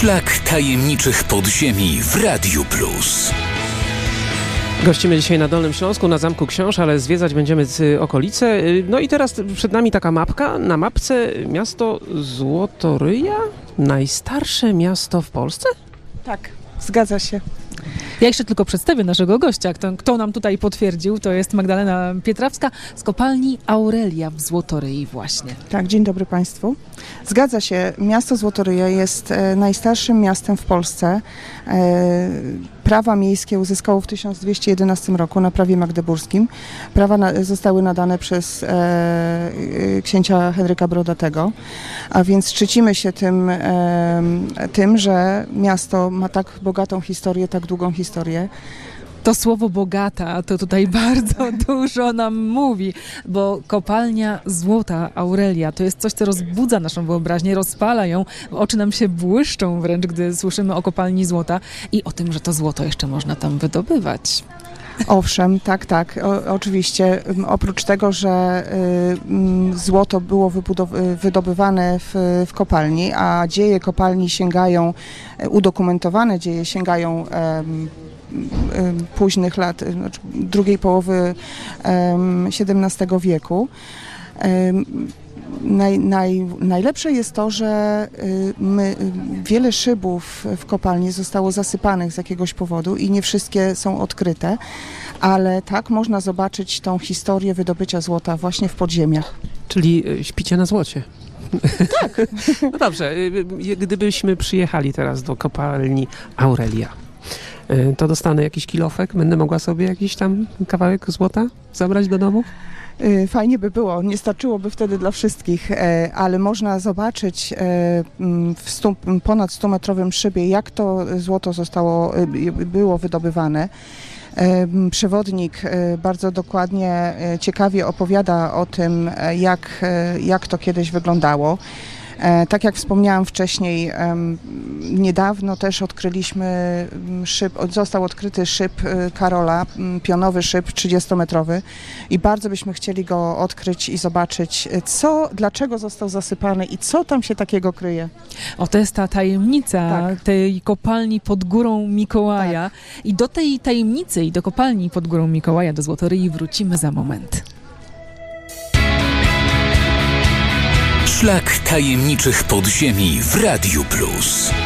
Szlak tajemniczych podziemi w Radiu Plus. Gościmy dzisiaj na Dolnym Śląsku, na Zamku Książ, ale zwiedzać będziemy okolice. No i teraz przed nami taka mapka. Na mapce miasto Złotoryja? Najstarsze miasto w Polsce? Tak, zgadza się. Ja jeszcze tylko przedstawię naszego gościa. Kto nam tutaj potwierdził, to jest Magdalena Pietrawska z kopalni Aurelia w Złotoryi właśnie. Tak, dzień dobry Państwu. Zgadza się, miasto Złotoryja jest najstarszym miastem w Polsce. Prawa miejskie uzyskało w 1211 roku na prawie magdeburskim. Prawa zostały nadane przez księcia Henryka Brodatego, a więc szczycimy się tym, że miasto ma tak bogatą historię, tak długą historię. To słowo bogata to tutaj bardzo dużo nam mówi, bo kopalnia złota Aurelia to jest coś, co rozbudza naszą wyobraźnię, rozpala ją, oczy nam się błyszczą wręcz, gdy słyszymy o kopalni złota i o tym, że to złoto jeszcze można tam wydobywać. Owszem, tak, oczywiście. Oprócz tego, że złoto było wydobywane w kopalni, a dzieje kopalni sięgają, udokumentowane dzieje sięgają późnych lat, drugiej połowy XVII wieku. Najlepsze jest to, że wiele szybów w kopalni zostało zasypanych z jakiegoś powodu i nie wszystkie są odkryte, ale tak można zobaczyć tą historię wydobycia złota właśnie w podziemiach. Czyli śpicie na złocie. Tak. No dobrze, gdybyśmy przyjechali teraz do kopalni Aurelia, to dostanę jakiś kilofek? Będę mogła sobie jakiś tam kawałek złota zabrać do domu? Fajnie by było, nie starczyłoby wtedy dla wszystkich, ale można zobaczyć w ponad 100-metrowym szybie, jak to złoto było wydobywane. Przewodnik bardzo dokładnie, ciekawie opowiada o tym, jak to kiedyś wyglądało. Tak jak wspomniałam wcześniej, niedawno też odkryliśmy został odkryty szyb Karola, pionowy szyb 30-metrowy i bardzo byśmy chcieli go odkryć i zobaczyć, dlaczego został zasypany i co tam się takiego kryje. To jest ta tajemnica tej kopalni pod Górą Mikołaja. Tak. I do tej tajemnicy i do kopalni pod Górą Mikołaja, do Złotoryi wrócimy za moment. Szlak tajemniczych podziemi w Radiu Plus.